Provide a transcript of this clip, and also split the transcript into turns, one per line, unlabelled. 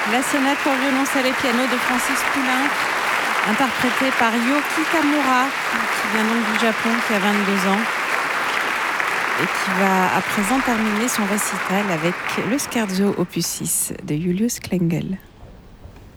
La sonate pour violoncelle et piano de Francis Poulenc, interprétée par Yo Kitamura, qui vient donc du Japon, qui a 22 ans, et qui va à présent terminer son récital avec le Scherzo opus 6 de Julius Klengel.